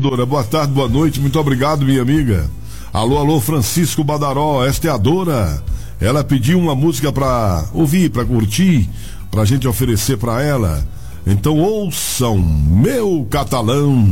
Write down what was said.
Dora, boa tarde, boa noite, muito obrigado, minha amiga. Alô, Francisco Badaró, esta é a Dora. Ela pediu uma música pra ouvir, pra curtir, pra gente oferecer pra ela. Então ouçam Meu Catalão.